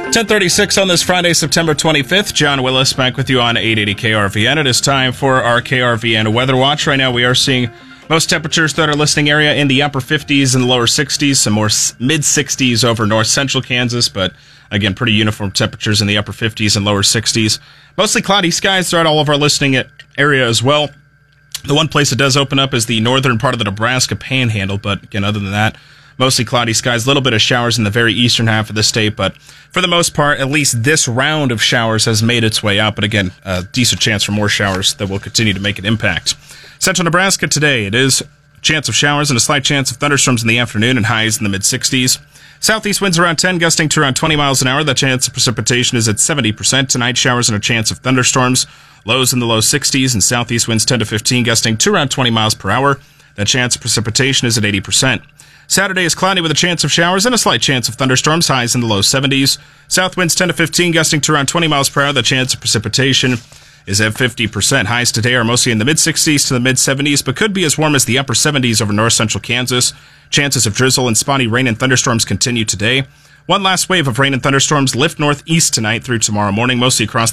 10:36 on this Friday, September 25th. John Willis back with you on 880 KRVN. It is time for our KRVN Weather Watch. Right now we are seeing most temperatures throughout our listening area in the upper 50s and the lower 60s, some more mid-60s over north central Kansas, but again, pretty uniform temperatures in the upper 50s and lower 60s. Mostly cloudy skies throughout all of our listening area as well. The one place it does open up is the northern part of the Nebraska Panhandle, but again, other than that, mostly cloudy skies, a little bit of showers in the very eastern half of the state, but for the most part, at least this round of showers has made its way out. But again, a decent chance for more showers that will continue to make an impact. Central Nebraska today, it is a chance of showers and a slight chance of thunderstorms in the afternoon and highs in the mid-60s. Southeast winds around 10, gusting to around 20 miles an hour. The chance of precipitation is at 70%. Tonight, showers and a chance of thunderstorms. Lows in the low 60s and southeast winds 10 to 15, gusting to around 20 miles per hour. The chance of precipitation is at 80%. Saturday is cloudy with a chance of showers and a slight chance of thunderstorms, highs in the low 70s. South winds 10 to 15, gusting to around 20 miles per hour. The chance of precipitation is at 50%. Highs today are mostly in the mid-60s to the mid-70s, but could be as warm as the upper 70s over north central Kansas. Chances of drizzle and spotty rain and thunderstorms continue today. One last wave of rain and thunderstorms lift northeast tonight through tomorrow morning, mostly across